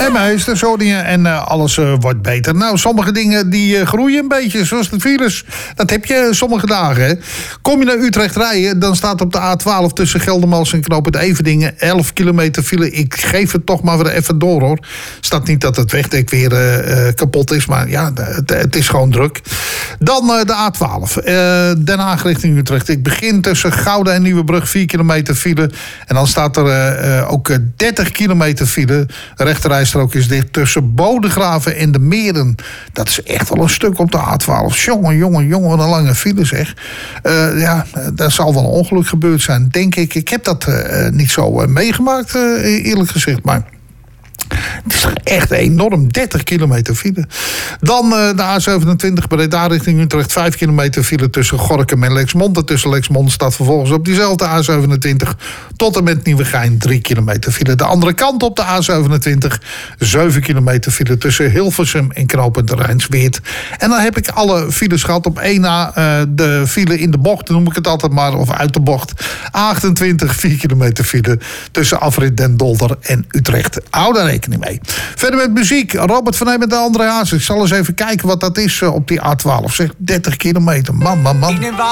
En meester, Zoningen en alles wordt beter. Nou, sommige dingen die groeien een beetje, zoals de files. Dat heb je sommige dagen, hè. Kom je naar Utrecht rijden, dan staat op de A12 tussen Geldermalsen en Knooppunt Everdingen 11 kilometer file. Ik geef het toch maar weer even door, hoor. Staat niet dat het wegdek weer kapot is, maar ja, het is gewoon druk. Dan de A12. Den Haag richting Utrecht. Ik begin tussen Gouda en Nieuwebrug 4 kilometer file. En dan staat er ook 30 kilometer file. De rechterrijstrook is dicht tussen Bodegraven en de Meren. Dat is echt wel een stuk op de A12. Jongen, wat een lange file, zeg. Ja, daar zal wel een ongeluk gebeurd zijn, denk ik. Ik heb dat niet zo meegemaakt, eerlijk gezegd, maar het is echt enorm, 30 kilometer file. Dan de A27 Breda richting Utrecht, 5 kilometer file tussen Gorinchem en Lexmond. En tussen Lexmond staat vervolgens op diezelfde A27 tot en met Nieuwegein 3 kilometer file. De andere kant op de A27, 7 kilometer file tussen Hilversum en knooppunt Rijnsweert. En dan heb ik alle files gehad op 1 na de file in de bocht, noem ik het altijd maar, of uit de bocht. A28, 4 kilometer file tussen Afrit Den Dolder en Utrecht. Hou daar rekening mee. Verder met muziek. Robert van Heem met de André Hazes. Ik zal eens even kijken wat dat is op die A12. Zeg, 30 kilometer. Man.